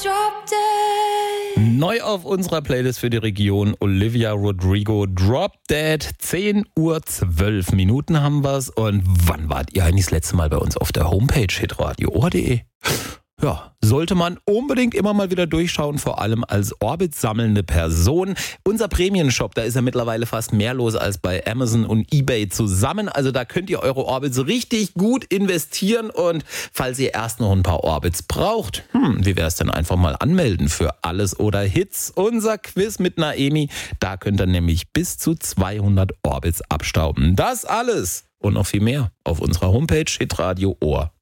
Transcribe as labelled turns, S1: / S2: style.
S1: Drop Dead.
S2: Neu auf unserer Playlist für die Region Olivia Rodrigo, Drop Dead. 10:12 Uhr haben wir's. Und wann wart ihr eigentlich das letzte Mal bei uns auf der Homepage hitradio.de? Ja, sollte man unbedingt immer mal wieder durchschauen, vor allem als Orbit sammelnde Person. Unser Prämienshop, da ist ja mittlerweile fast mehr los als bei Amazon und eBay zusammen. Also da könnt ihr eure Orbits richtig gut investieren. Und falls ihr erst noch ein paar Orbits braucht, wie wäre es denn einfach mal anmelden für Alles oder Hits? Unser Quiz mit Naemi, da könnt ihr nämlich bis zu 200 Orbits abstauben. Das alles und noch viel mehr auf unserer Homepage hitradio.de.